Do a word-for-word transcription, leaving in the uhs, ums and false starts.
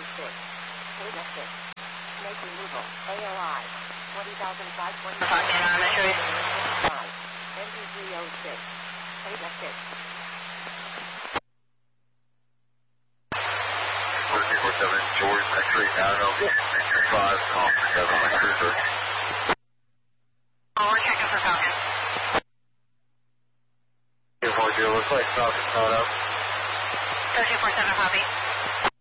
six. Data six. Make removal. A O I. twenty thousand five hundred twenty. Talking on the street. N D three oh six. Data six. fourteen forty-seven, George, X-ray Nano, three three five, Compton, seven one cruiser. Oh, we're checking for Falcon. two four zero, looks like Falcon's not up. two four seven, copy.